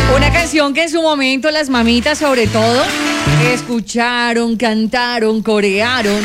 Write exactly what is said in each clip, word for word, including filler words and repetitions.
Una canción que en su momento las mamitas, sobre todo, escucharon, cantaron, corearon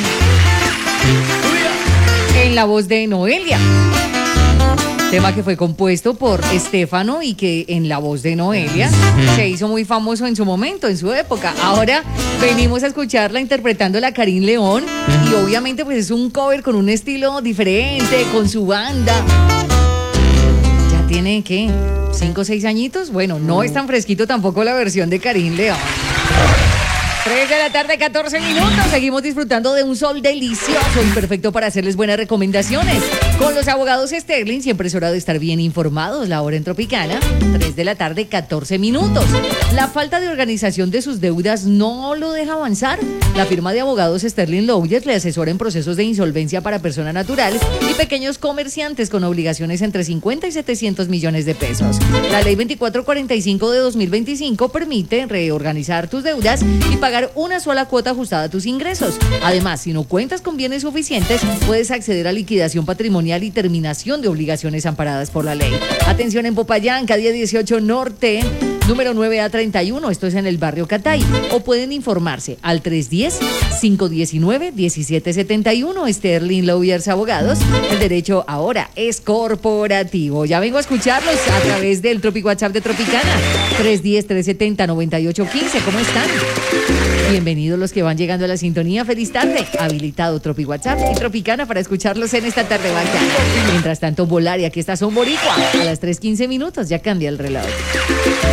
en la voz de Noelia. Tema que fue compuesto por Estefano y que en la voz de Noelia se hizo muy famoso en su momento, en su época. Ahora venimos a escucharla interpretándola Karin León y obviamente pues es un cover con un estilo diferente, con su banda. ¿Ya tiene qué? ¿Cinco o seis añitos? Bueno, no es tan fresquito tampoco la versión de Karin León. tres de la tarde, catorce minutos. Seguimos disfrutando de un sol delicioso y perfecto para hacerles buenas recomendaciones. Con los abogados Sterling, siempre es hora de estar bien informados. La hora en Tropicana, tres de la tarde, catorce minutos. La falta de organización de sus deudas no lo deja avanzar. La firma de abogados Sterling Lawyers le asesora en procesos de insolvencia para persona natural y pequeños comerciantes con obligaciones entre cincuenta y setecientos millones de pesos. La ley veinticuatro cuarenta y cinco de dos mil veinticinco permite reorganizar tus deudas y pagar una sola cuota ajustada a tus ingresos. Además, si no cuentas con bienes suficientes, puedes acceder a liquidación patrimonial y terminación de obligaciones amparadas por la ley. Atención en Popayán, calle dieciocho Norte, número nueve A treinta y uno, esto es en el barrio Catay. O pueden informarse al tres uno cero, cinco uno nueve, uno siete siete uno. Sterling Lawyers Abogados. El derecho ahora es corporativo. Ya vengo a escucharlos a través del Tropic WhatsApp de Tropicana. tres uno cero, tres siete cero, nueve ocho uno cinco. ¿Cómo están? Bienvenidos los que van llegando a la sintonía. Feliz tarde. Habilitado Tropic WhatsApp y Tropicana para escucharlos en esta tarde bacana. Mientras tanto, volar y aquí está Son Boricua. A las tres quince minutos ya cambia el reloj.